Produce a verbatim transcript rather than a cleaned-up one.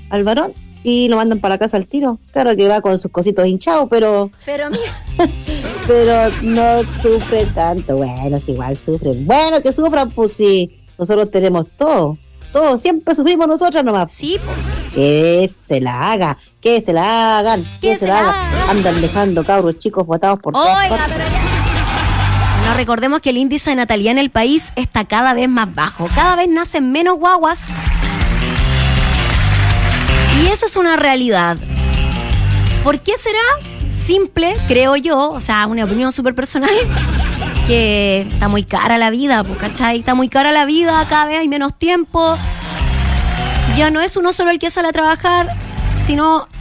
al varón y lo mandan para la casa al tiro. Claro que va con sus cositos hinchados, pero... Pero mira... pero no sufre tanto. Bueno, es igual sufren. Bueno, que sufran, pues sí. Nosotros tenemos todo. Todo. Siempre sufrimos nosotras nomás. Sí, po. Que se la haga. Que se la hagan. Que, que se, se la hagan. Haga. Andan dejando cabros chicos botados por todas Oiga, partes. pero ya... Bueno, recordemos que el índice de natalidad en el país está cada vez más bajo. Cada vez nacen menos guaguas. Y eso es una realidad. ¿Por qué será? Simple, creo yo, o sea, una opinión súper personal, que está muy cara la vida, pues, ¿cachai? Está muy cara la vida, cada vez hay menos tiempo. Ya no es uno solo el que sale a trabajar, sino